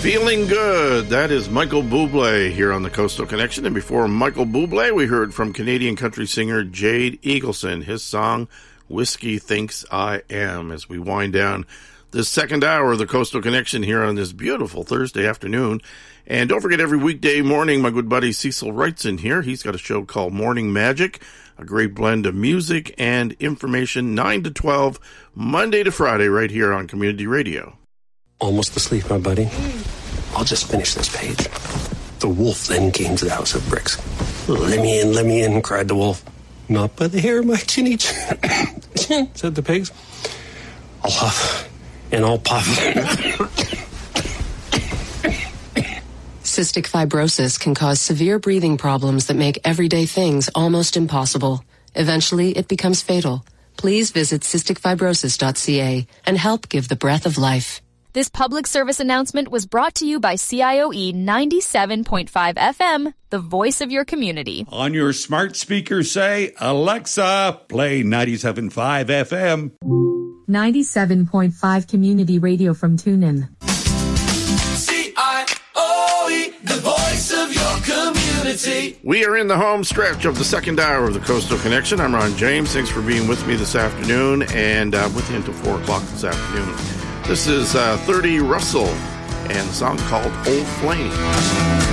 Feeling Good. That is Michael Bublé here on the Coastal Connection. And before Michael Bublé, we heard from Canadian country singer Jade Eagleson, his song, Whiskey Thinks I Am, as we wind down this second hour of the Coastal Connection here on this beautiful Thursday afternoon. And don't forget, every weekday morning, my good buddy Cecil Wright's in here. He's got a show called Morning Magic, a great blend of music and information, 9 to 12, Monday to Friday, right here on Community Radio. Almost asleep, my buddy. I'll just finish this page. The wolf then came to the house of bricks. Let me in, cried the wolf. Not by the hair of my chinny chin, said the pigs. I'll huff and I'll puff. Cystic fibrosis can cause severe breathing problems that make everyday things almost impossible. Eventually, it becomes fatal. Please visit cysticfibrosis.ca and help give the breath of life. This public service announcement was brought to you by CIOE 97.5 FM, the voice of your community. On your smart speaker, say, Alexa, play 97.5 FM. 97.5 Community Radio from TuneIn. CIOE, the voice of your community. We are in the home stretch of the second hour of the Coastal Connection. I'm Ron James. Thanks for being with me this afternoon, and with you until 4 o'clock this afternoon. This is 30 Russell and a song called Old Flame.